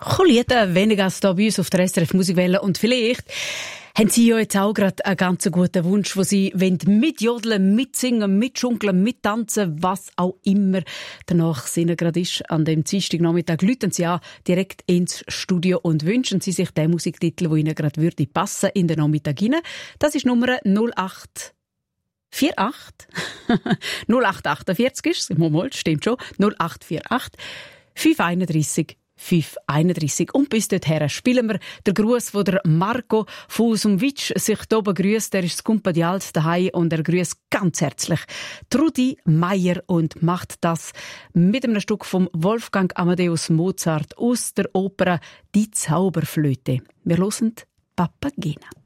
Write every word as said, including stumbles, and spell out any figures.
Lieder, weniger als hier bei uns auf der S R F Musikwelle. Und vielleicht haben Sie ja jetzt auch gerade einen ganz guten Wunsch, wo Sie mitjodeln, mitsingen, mitschunkeln, mittanzen, was auch immer danach Sinn gerade ist. An dem Dienstagnachmittag läuten Sie an direkt ins Studio und wünschen Sie sich den Musiktitel, der Ihnen gerade würde passen in den Nachmittag hinein. Das ist Nummer null acht vier acht null acht achtundvierzig ist es. Mal, stimmt schon. null acht vier acht fünf einunddreissig fünf einunddreissig. Und bis dorthin spielen wir den Gruß, den der Marco von Usumwitsch sich hier begrüßt. Er ist das Kumpadials daheim und er grüßt ganz herzlich Trudi Meier und macht das mit einem Stück vom Wolfgang Amadeus Mozart aus der Oper Die Zauberflöte. Wir hören Papagena.